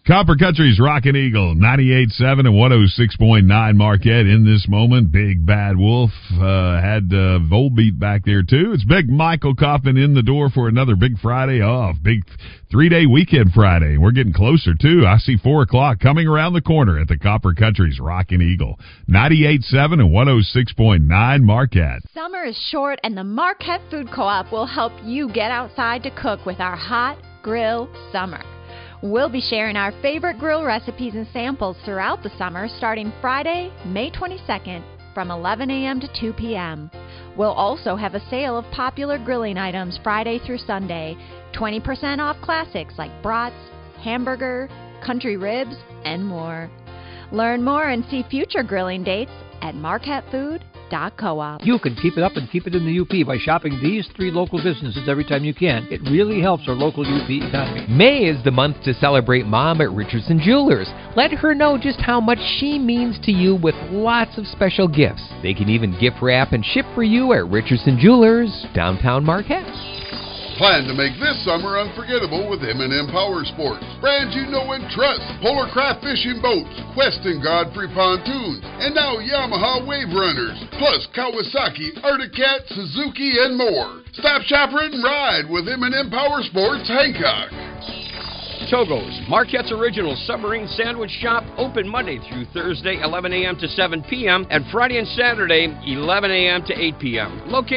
Copper Country's Rockin' Eagle, 98.7 and 106.9 Marquette in this moment. Big Bad Wolf had Volbeat back there, too. It's Big Michael Kaufman in the door for another Big Friday off. Big 3-day weekend Friday. We're getting closer, too. I see 4 o'clock coming around the corner at the Copper Country's Rockin' Eagle, 98.7 and 106.9 Marquette. Summer is short, and the Marquette Food Co-op will help you get outside to cook with our Hot Grill Summer. We'll be sharing our favorite grill recipes and samples throughout the summer, starting Friday, May 22nd, from 11 a.m. to 2 p.m. We'll also have a sale of popular grilling items Friday through Sunday, 20% off classics like brats, hamburger, country ribs, and more. Learn more and see future grilling dates at marquettefood.coop. You can keep it up and keep it in the UP by shopping these 3 local businesses every time you can. It really helps our local UP economy. May is the month to celebrate Mom at Richardson Jewelers. Let her know just how much she means to you with lots of special gifts. They can even gift wrap and ship for you at Richardson Jewelers, downtown Marquette. Plan to make this summer unforgettable with M&M Power Sports. Brands you know and trust. Polar Craft Fishing Boats, Quest and Godfrey Pontoons, and now Yamaha Wave Runners, plus Kawasaki, Arctic Cat, Suzuki, and more. Stop, shop, and ride with M&M Power Sports, Hancock. Togo's, Marquette's original submarine sandwich shop, open Monday through Thursday, 11 a.m. to 7 p.m., and Friday and Saturday, 11 a.m. to 8 p.m. Located